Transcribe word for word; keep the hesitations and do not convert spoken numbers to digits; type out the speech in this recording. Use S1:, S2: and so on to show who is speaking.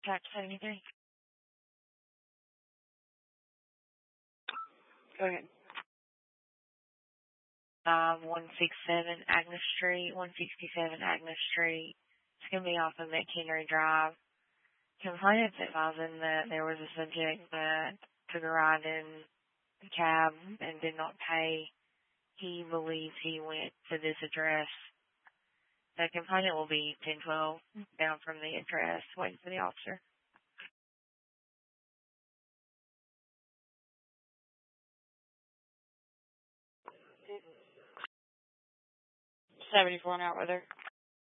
S1: Tax seventy-three. Go ahead. Um, one sixty-seven Agnes Street, one sixty-seven Agnes Street. It's going to be off of McHenry Drive. Complainants advising that there was a subject that took a ride in the cab and did not pay. He believes he went to this address. The complainant will be ten twelve down from the address, waiting for the officer. seventy-four an hour there.